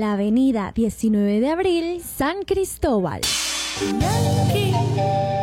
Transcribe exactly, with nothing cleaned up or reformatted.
la avenida diecinueve de abril, San Cristóbal. Yankee.